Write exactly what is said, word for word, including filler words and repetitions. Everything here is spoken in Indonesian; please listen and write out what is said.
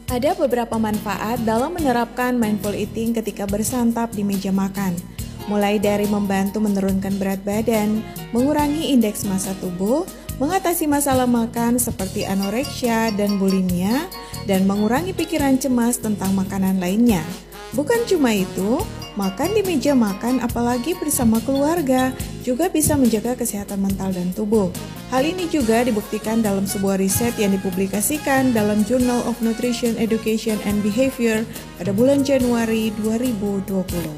Ada beberapa manfaat dalam menerapkan mindful eating ketika bersantap di meja makan, mulai dari membantu menurunkan berat badan, mengurangi indeks massa tubuh, mengatasi masalah makan seperti anoreksia dan bulimia, dan mengurangi pikiran cemas tentang makanan lainnya. Bukan cuma itu, makan di meja makan apalagi bersama keluarga juga bisa menjaga kesehatan mental dan tubuh. Hal ini juga dibuktikan dalam sebuah riset yang dipublikasikan dalam Journal of Nutrition, Education and Behavior pada bulan Januari dua ribu dua puluh.